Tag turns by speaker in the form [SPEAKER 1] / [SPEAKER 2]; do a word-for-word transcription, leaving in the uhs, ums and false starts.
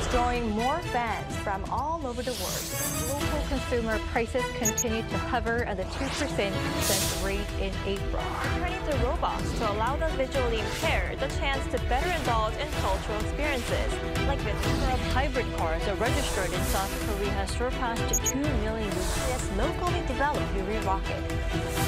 [SPEAKER 1] is drawing more fans from all over the world. Local consumer prices continue to hover at the two percent rate in April.
[SPEAKER 2] Turning to robots to allow the visually impaired the chance to better indulge in cultural experiences, like the number of hybrid cars are registered in South Korea has surpassed two million. This locally developed Yuri rocket.